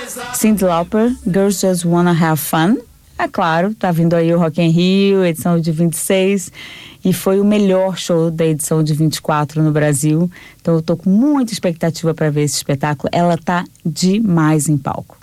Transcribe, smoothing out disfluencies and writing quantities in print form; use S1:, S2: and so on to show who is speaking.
S1: Cyndi Lauper, Girls Just Wanna Have Fun. É claro, tá vindo aí o Rock in Rio, edição de 26, e foi o melhor show da edição de 24 no Brasil. Então eu tô com muita expectativa para ver esse espetáculo. Ela tá demais em palco.